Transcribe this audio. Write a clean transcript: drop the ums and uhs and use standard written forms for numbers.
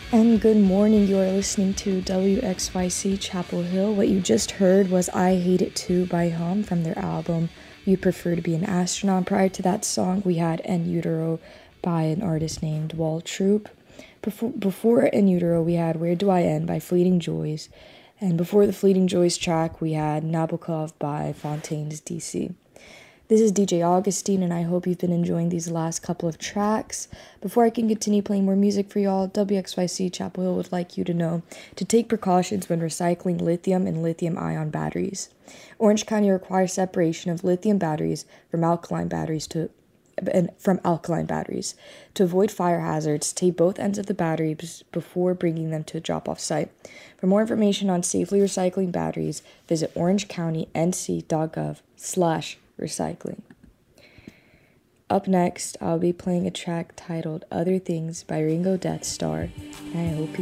And good morning, you are listening to WXYC Chapel Hill. What you just heard was I Hate It Too by Hum from their album You'd Prefer to Be an Astronaut. Prior to that song, we had En Utero by an artist named Wall Troop. Before En Utero, we had Where Do I End by Fleeting Joys. And before the Fleeting Joys track, we had Nabokov by Fontaines DC. This is DJ Augustine, and I hope you've been enjoying these last couple of tracks. Before I can continue playing more music for y'all, WXYC Chapel Hill would like you to know to take precautions when recycling lithium and lithium-ion batteries. Orange County requires separation of lithium batteries from alkaline batteries to avoid fire hazards. Tape both ends of the batteries before bringing them to a drop-off site. For more information on safely recycling batteries, visit orangecountync.gov/recycling. Up next, I'll be playing a track titled Other Things by Ringo Death Star, and I hope you